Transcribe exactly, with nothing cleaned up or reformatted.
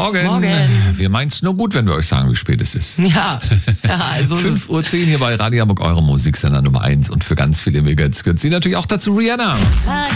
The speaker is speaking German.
Morgen. Morgen. Wir meinen es nur gut, wenn wir euch sagen, wie spät es ist. Ja, ja also fünf Uhr zehn hier bei Radio Hamburg, eure Musiksender Nummer eins. Und für ganz viele Mädels gehört sie natürlich auch dazu, Rihanna.